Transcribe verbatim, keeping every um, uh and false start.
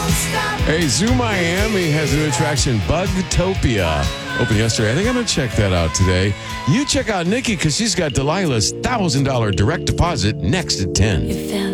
Hey, Zoo Miami has a new attraction, Bugtopia. Opened yesterday. I think I'm going to check that out today. You check out Nikki because she's got Delilah's one thousand dollars direct deposit next at ten.